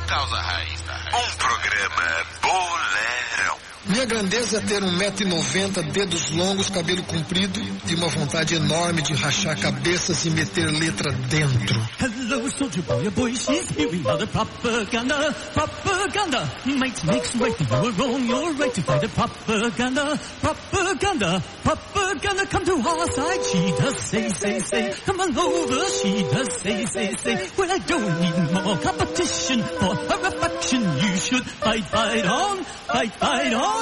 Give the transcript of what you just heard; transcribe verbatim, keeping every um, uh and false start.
causa raiz da raiz. Um programa bolerão. Minha grandeza é ter um metro e noventa, dedos longos, cabelo comprido e uma vontade enorme de rachar cabeças e meter letra dentro. Hello, soldier boy, a boy, she's hearing all the propaganda, propaganda. Mates makes way, you're wrong, you're right to fight the propaganda, propaganda, propaganda. Come to our side, she does say, say, say. Come on over, she does say, say, say. Well, I don't need more competition for her affection. You should fight, fight on, fight, fight on.